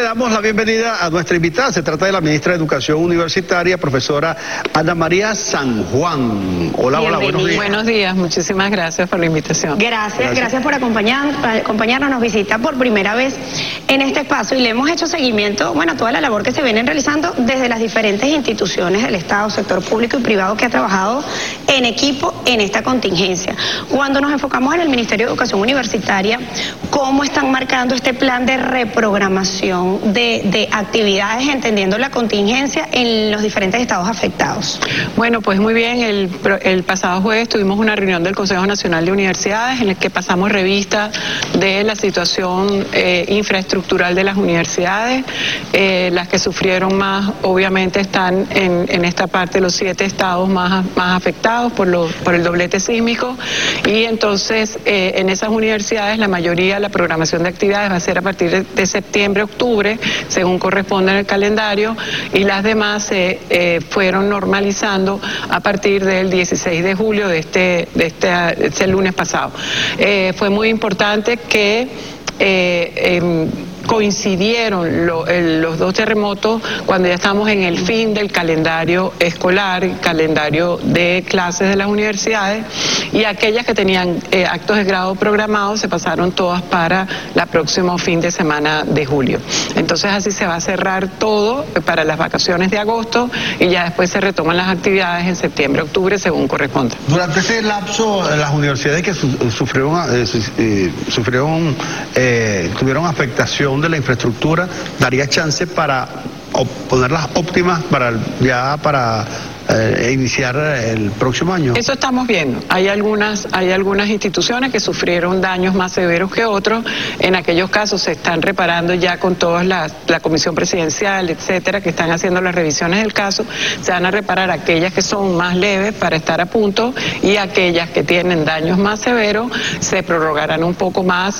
damos la bienvenida a nuestra invitada. Se trata de la ministra de Educación Universitaria, profesora Ana María San Juan. Hola, hola, buenos días. Buenos días, muchísimas gracias por la invitación. Gracias por acompañarnos. Nos visita por primera vez en este espacio y le hemos hecho seguimiento, a toda la labor que se viene realizando desde las diferentes instituciones del Estado, sector público y privado que ha trabajado en equipo en esta contingencia. Cuando nos enfocamos en el Ministerio de Educación Universitaria, ¿cómo están marcando este plan de reprogramación de actividades, entendiendo la contingencia en los diferentes estados afectados? Bueno, pues muy bien, el pasado jueves tuvimos una reunión del Consejo Nacional de Universidades en la que pasamos revista de la situación infraestructural de las universidades. Las que sufrieron más, obviamente, están en esta parte, los 7 estados más afectados por el doblete sísmico, y entonces en esas universidades la mayoría, la programación de actividades va a ser a partir de septiembre, octubre, según corresponde en el calendario, y las demás se fueron normalizando a partir del 16 de julio de este lunes pasado. Fue muy importante que coincidieron los dos terremotos cuando ya estamos en el fin del calendario escolar, calendario de clases de las universidades, y aquellas que tenían actos de grado programados se pasaron todas para el próximo fin de semana de julio. Entonces así se va a cerrar todo para las vacaciones de agosto y ya después se retoman las actividades en septiembre, octubre, según corresponda. Durante ese lapso, las universidades que tuvieron afectación de la infraestructura, daría chance para ponerlas óptimas para iniciar el próximo año. Eso estamos viendo. Hay algunas instituciones que sufrieron daños más severos que otros. En aquellos casos se están reparando ya con toda la comisión presidencial, etcétera, que están haciendo las revisiones del caso. Se van a reparar aquellas que son más leves para estar a punto, y aquellas que tienen daños más severos se prorrogarán un poco más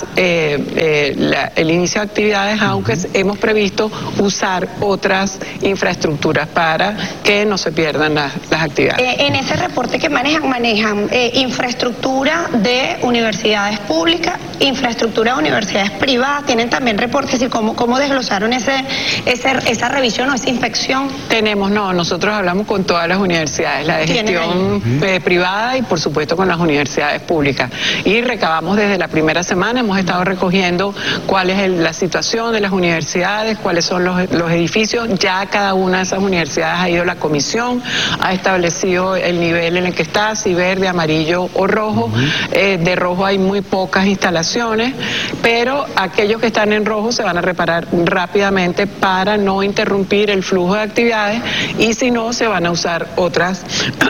el inicio de actividades, aunque hemos previsto usar otras infraestructuras para que no se pierdan las actividades. En ese reporte que manejan infraestructura de universidades públicas, infraestructura de universidades privadas, tienen también reportes, y cómo desglosaron esa revisión o esa inspección. Nosotros hablamos con todas las universidades, la de gestión privada y por supuesto con las universidades públicas, y recabamos desde la primera semana, hemos estado recogiendo cuál es la situación de las universidades, cuáles son los edificios. Ya cada una de esas universidades ha ido a la comisión, ha establecido el nivel en el que está, si verde, amarillo o rojo. De rojo hay muy pocas instalaciones, pero aquellos que están en rojo se van a reparar rápidamente para no interrumpir el flujo de actividades, y si no, se van a usar otros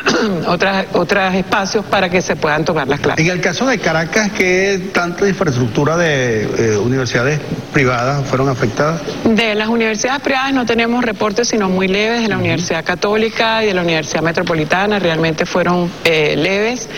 espacios para que se puedan tomar las clases. En el caso de Caracas, ¿qué tanta infraestructura de universidades privadas fueron afectadas? De las universidades privadas no tenemos reportes sino muy leves. De la Universidad Católica y de la Universidad Metropolitana realmente fueron leves.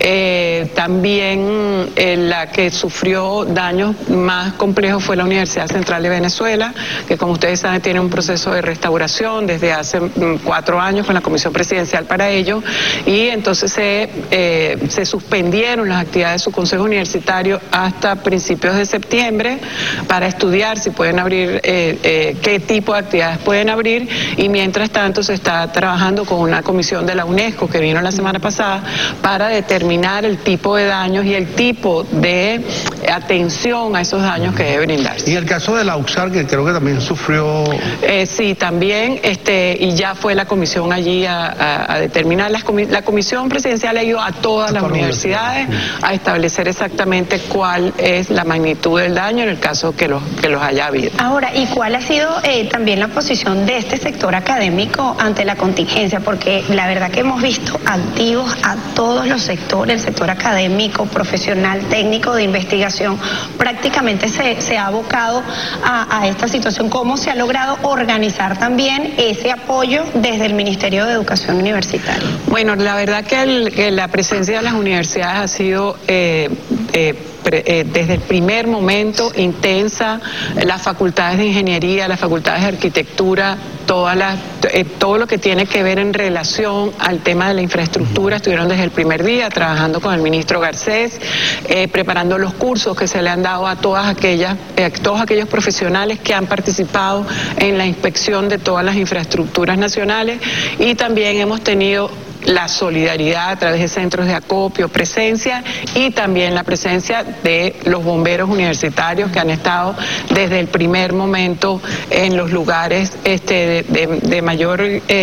También la que sufrió daños más complejos fue la Universidad Central de Venezuela, que como ustedes saben tiene un proceso de restauración desde hace 4 años con la Comisión Presidencial para ello, y entonces se suspendieron las actividades de su consejo universitario hasta principios de septiembre para estudiar si pueden abrir, qué tipo de actividades pueden abrir, y mientras tanto se está trabajando con una comisión de la UNESCO que vino la semana pasada para determinar el tipo de daños y el tipo de atención a esos daños que debe brindarse. Y el caso de la UXAR, que creo que también sufrió... Sí, también, y ya fue la comisión allí a determinar. La comisión presidencial ha ido a todas las universidades a establecer exactamente cuál es la magnitud del daño en el caso que los haya habido. Ahora, ¿y cuál ha sido también la posición de este sector académico ante la contingencia? Porque la verdad que hemos visto activos a todos los sectores, el sector académico, profesional, técnico, de investigación, prácticamente se ha abocado a esta situación. ¿Cómo se ha logrado organizar también ese apoyo desde el Ministerio de Educación Universitaria? Bueno, la verdad que la presencia de las universidades ha sido desde el primer momento intensa, las facultades de ingeniería, las facultades de arquitectura, todo lo que tiene que ver en relación al tema de la infraestructura, estuvieron desde el primer día trabajando con el ministro Garcés, preparando los cursos que se le han dado a todos aquellos profesionales que han participado en la inspección de todas las infraestructuras nacionales, y también hemos tenido la solidaridad a través de centros de acopio, presencia, y también la presencia de los bomberos universitarios que han estado desde el primer momento en los lugares de mayor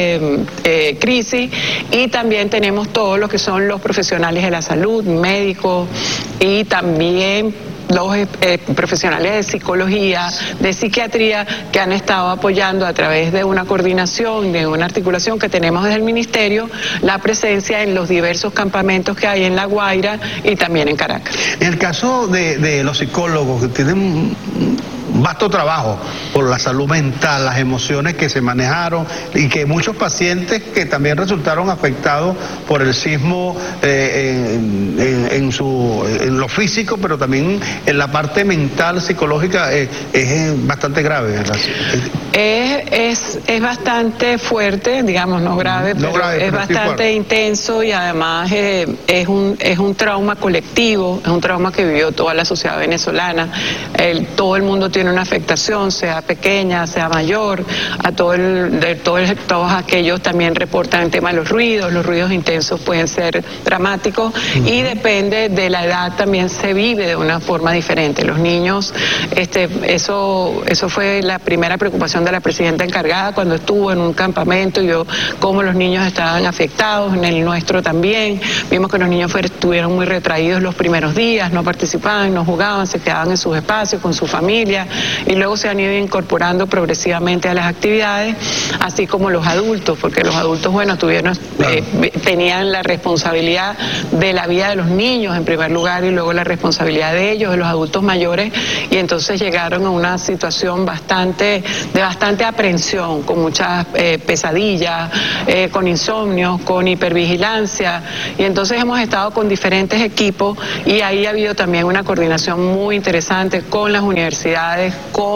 crisis, y también tenemos todos los que son los profesionales de la salud, médicos, y también los profesionales de psicología, de psiquiatría, que han estado apoyando a través de una coordinación, de una articulación que tenemos desde el Ministerio, la presencia en los diversos campamentos que hay en La Guaira y también en Caracas. En el caso de los psicólogos, que tienen vasto trabajo por la salud mental, las emociones que se manejaron, y que muchos pacientes que también resultaron afectados por el sismo en lo físico, pero también en la parte mental, psicológica, es bastante grave, ¿verdad? Es bastante fuerte, digamos, no grave, pero es bastante intenso, y además es un trauma colectivo, es un trauma que vivió toda la sociedad venezolana. Todo el mundo tiene una afectación, sea pequeña, sea mayor, todos aquellos también reportan el tema de los ruidos intensos pueden ser dramáticos, y depende de la edad también se vive de una forma diferente. Los niños, eso fue la primera preocupación de la presidenta encargada cuando estuvo en un campamento, y vio cómo los niños estaban afectados, en el nuestro también, vimos que los niños estuvieron muy retraídos los primeros días, no participaban, no jugaban, se quedaban en sus espacios con su familia, y luego se han ido incorporando progresivamente a las actividades, así como los adultos, porque los adultos, bueno, tenían la responsabilidad de la vida de los niños en primer lugar, y luego la responsabilidad de ellos, de los adultos mayores, y entonces llegaron a una situación de bastante aprensión, con muchas pesadillas, con insomnios, con hipervigilancia, y entonces hemos estado con diferentes equipos, y ahí ha habido también una coordinación muy interesante con las universidades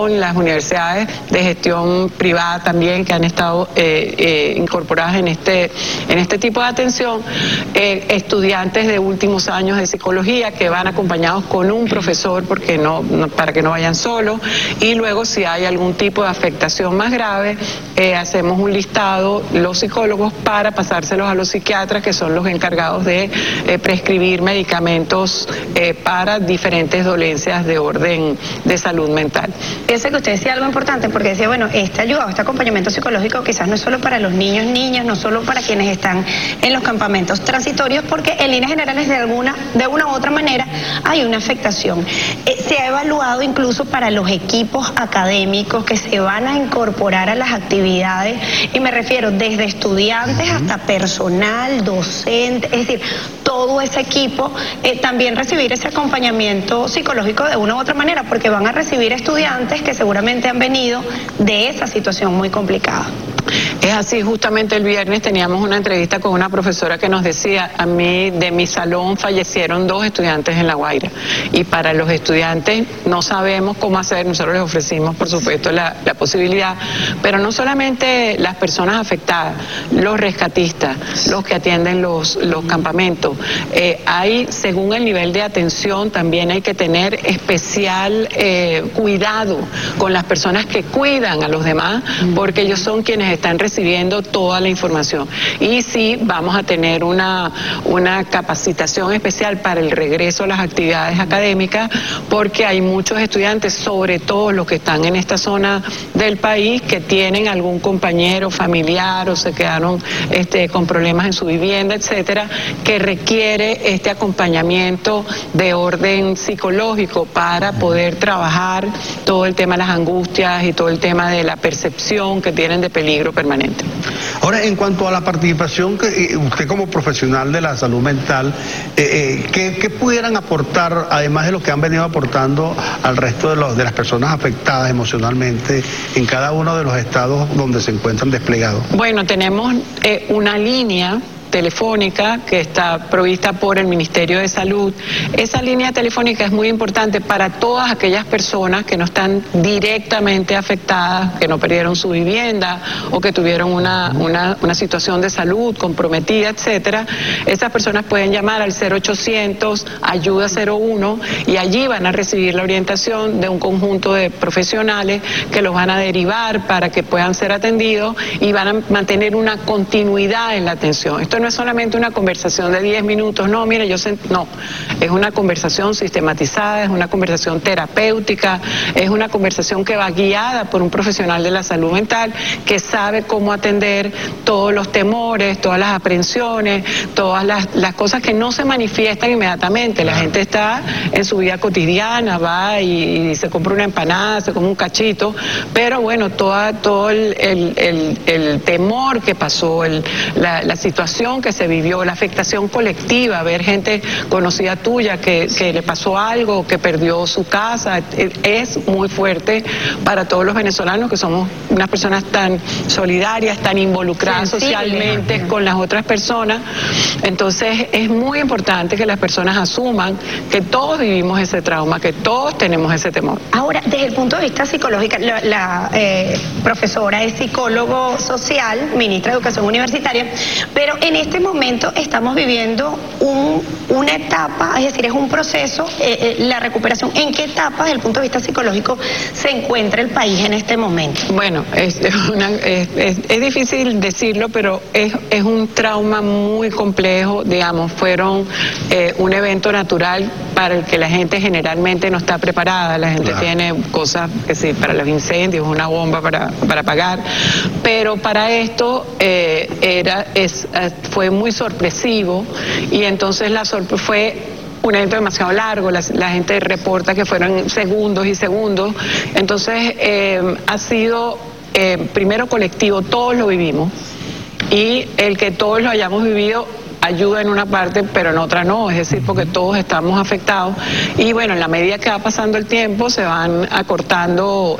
de gestión privada también, que han estado incorporadas en este tipo de atención, estudiantes de últimos años de psicología que van acompañados con un profesor, porque para que no vayan solos, y luego si hay algún tipo de afectación más grave, hacemos un listado los psicólogos para pasárselos a los psiquiatras, que son los encargados de prescribir medicamentos para diferentes dolencias de orden de salud mental. Pienso que usted decía algo importante, porque decía, bueno, esta ayuda, este acompañamiento psicológico quizás no es solo para los niños, niñas, no solo para quienes están en los campamentos transitorios, porque en líneas generales de una u otra manera hay una afectación. Se ha evaluado incluso para los equipos académicos que se van a incorporar a las actividades, y me refiero desde estudiantes hasta personal, docente, es decir, todo ese equipo, también recibir ese acompañamiento psicológico de una u otra manera, porque van a recibir estudiantes que seguramente han venido de esa situación muy complicada. Es así, justamente el viernes teníamos una entrevista con una profesora que nos decía, a mí de mi salón fallecieron 2 estudiantes en La Guaira, y para los estudiantes no sabemos cómo hacer. Nosotros les ofrecimos, por supuesto, la posibilidad, pero no solamente las personas afectadas, los rescatistas, los que atienden los campamentos, según el nivel de atención, también hay que tener especial cuidado con las personas que cuidan a los demás, porque ellos son quienes están recibiendo toda la información. Y sí, vamos a tener una capacitación especial para el regreso a las actividades académicas, porque hay muchos estudiantes, sobre todo los que están en esta zona del país, que tienen algún compañero familiar o se quedaron con problemas en su vivienda, etcétera, que requiere este acompañamiento de orden psicológico para poder trabajar todo el tema de las angustias y todo el tema de la percepción que tienen de peligro permanente. Ahora, en cuanto a la participación, que usted como profesional de la salud mental, ¿qué pudieran aportar, además de lo que han venido aportando al resto de las personas afectadas emocionalmente en cada uno de los estados donde se encuentran desplegados? Bueno, tenemos una línea telefónica que está provista por el Ministerio de Salud. Esa línea telefónica es muy importante para todas aquellas personas que no están directamente afectadas, que no perdieron su vivienda o que tuvieron una situación de salud comprometida, etcétera. Esas personas pueden llamar al 0800 Ayuda 01 y allí van a recibir la orientación de un conjunto de profesionales que los van a derivar para que puedan ser atendidos y van a mantener una continuidad en la atención. Esto no es solamente una conversación de 10 minutos, no, mire, no, es una conversación sistematizada, es una conversación terapéutica, es una conversación que va guiada por un profesional de la salud mental que sabe cómo atender todos los temores, todas las aprensiones, todas las cosas que no se manifiestan inmediatamente. La gente está en su vida cotidiana, va y se compra una empanada, se come un cachito, pero bueno, todo el temor que pasó, la situación que se vivió, la afectación colectiva, ver gente conocida tuya que le pasó algo, que perdió su casa, es muy fuerte para todos los venezolanos que somos unas personas tan solidarias, tan involucradas socialmente con las otras personas. Entonces es muy importante que las personas asuman que todos vivimos ese trauma, que todos tenemos ese temor. Ahora, desde el punto de vista psicológico, la profesora es psicólogo social, ministra de Educación Universitaria, pero en este momento estamos viviendo una etapa, es decir, es un proceso, la recuperación. ¿En qué etapa, desde el punto de vista psicológico, se encuentra el país en este momento? Bueno, es difícil decirlo, pero es un trauma muy complejo, digamos, fueron un evento natural para el que la gente generalmente no está preparada. La gente tiene cosas que sí, para los incendios, una bomba para apagar, pero para esto fue muy sorpresivo y entonces fue un evento demasiado largo, la gente reporta que fueron segundos y segundos, entonces ha sido primero colectivo, todos lo vivimos y el que todos lo hayamos vivido ayuda en una parte, pero en otra no, es decir, porque todos estamos afectados y bueno, en la medida que va pasando el tiempo se van acortando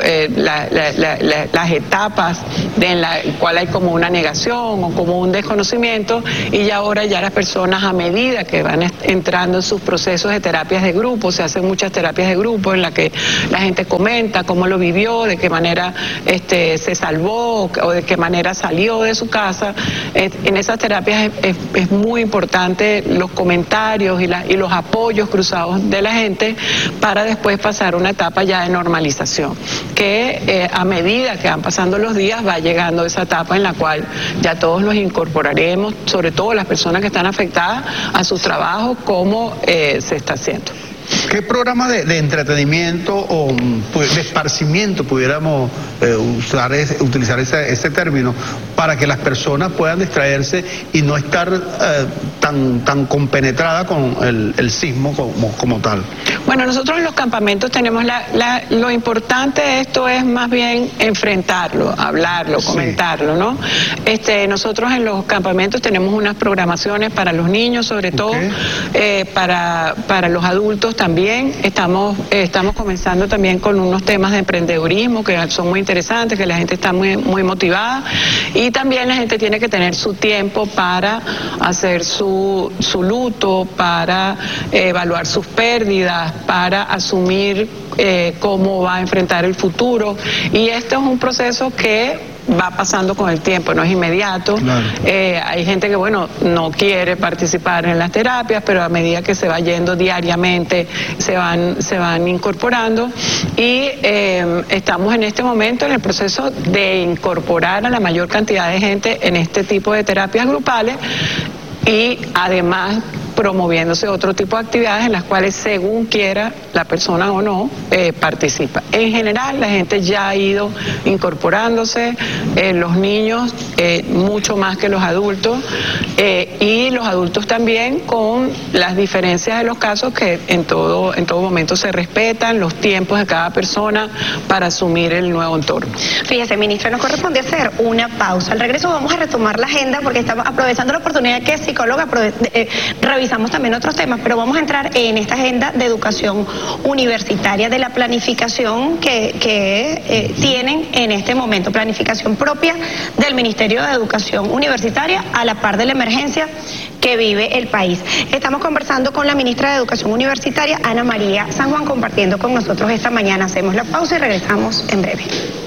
las etapas en la cual hay como una negación o como un desconocimiento y ahora ya las personas a medida que van entrando en sus procesos de terapias de grupo, se hacen muchas terapias de grupo en la que la gente comenta cómo lo vivió, de qué manera se salvó o de qué manera salió de su casa. En esas terapias es muy importante los comentarios y los apoyos cruzados de la gente para después pasar una etapa ya de normalización, que a medida que van pasando los días va llegando esa etapa en la cual ya todos los incorporaremos, sobre todo las personas que están afectadas, a sus trabajos como se está haciendo. ¿Qué programa de entretenimiento o de esparcimiento pudiéramos utilizar ese término para que las personas puedan distraerse y no estar tan compenetrada con el sismo como tal? Bueno, nosotros en los campamentos tenemos lo importante de esto es más bien enfrentarlo, hablarlo, comentarlo, ¿no? Nosotros en los campamentos tenemos unas programaciones para los niños, sobre todo, para los adultos también. Estamos comenzando también con unos temas de emprendedurismo que son muy interesantes, que la gente está muy motivada y también la gente tiene que tener su tiempo para hacer su luto, para evaluar sus pérdidas, para asumir cómo va a enfrentar el futuro y esto es un proceso que va pasando con el tiempo, no es inmediato. Claro. Hay gente que, bueno, no quiere participar en las terapias, pero a medida que se va yendo diariamente, se van incorporando y estamos en este momento en el proceso de incorporar a la mayor cantidad de gente en este tipo de terapias grupales y además promoviéndose otro tipo de actividades en las cuales según quiera la persona o no participa. En general la gente ya ha ido incorporándose, los niños mucho más que los adultos y los adultos también con las diferencias de los casos que en todo momento se respetan los tiempos de cada persona para asumir el nuevo entorno. Fíjese, ministra, nos corresponde hacer una pausa. Al regreso vamos a retomar la agenda porque estamos aprovechando la oportunidad que es psicóloga revisar revisamos también otros temas, pero vamos a entrar en esta agenda de educación universitaria, de la planificación que tienen en este momento, planificación propia del Ministerio de Educación Universitaria a la par de la emergencia que vive el país. Estamos conversando con la ministra de Educación Universitaria, Ana María San Juan, compartiendo con nosotros esta mañana. Hacemos la pausa y regresamos en breve.